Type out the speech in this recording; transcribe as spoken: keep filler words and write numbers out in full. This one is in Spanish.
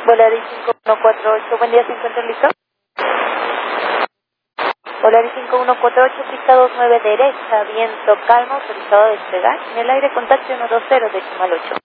Volaris cinco uno cuatro ocho, buen día, ¿se encuentra listo? Volaris cinco uno cuatro ocho, pista dos nueve derecha, viento calmo, autorizado a despegar. En el aire contacto uno dos cero, decimal ocho.